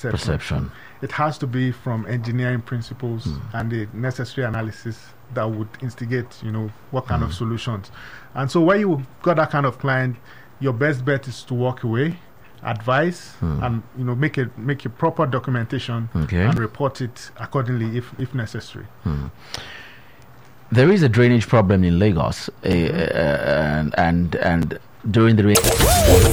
perception. It has to be from engineering principles and the necessary analysis that would instigate, what kind of solutions. And so when you got that kind of client, your best bet is to walk away, advise, and make a proper documentation and report it accordingly if necessary. There is a drainage problem in Lagos, and during the rain.